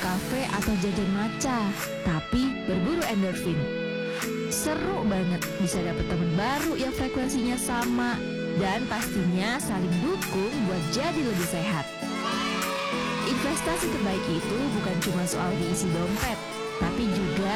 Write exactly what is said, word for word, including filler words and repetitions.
kafe atau jajan matcha, tapi berburu endorfin. Seru banget bisa dapet teman baru yang frekuensinya sama, dan pastinya saling dukung buat jadi lebih sehat. Investasi terbaik itu bukan cuma soal diisi dompet, tapi juga